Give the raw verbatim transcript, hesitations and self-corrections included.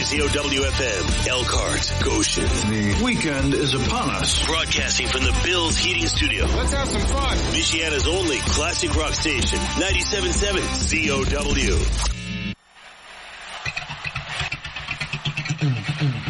Z O W F M, Elkhart, Goshen. The weekend is upon us. Broadcasting from the Bills Heating Studio. Let's have some fun. Michiana's only classic rock station, ninety-seven point seven Z O W.